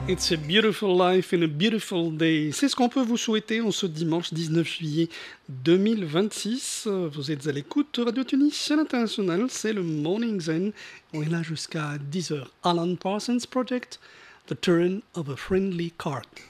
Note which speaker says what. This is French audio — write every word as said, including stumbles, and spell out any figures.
Speaker 1: It's a beautiful life and a beautiful day. C'est ce qu'on peut vous souhaiter en ce dimanche dix-neuf juillet deux mille vingt-six. Vous êtes à l'écoute de Radio Tunis à l'international, c'est le Morning Zen. On est là jusqu'à dix heures. Alan Parsons Project, The Turn of a Friendly Card.